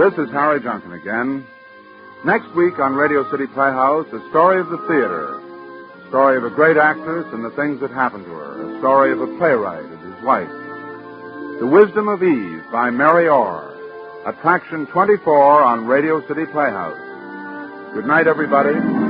This is Harry Junkin again. Next week on Radio City Playhouse, a story of the theater. A story of a great actress and the things that happened to her. A story of a playwright and his wife. The Wisdom of Eve by Mary Orr. Attraction 24 on Radio City Playhouse. Good night, everybody.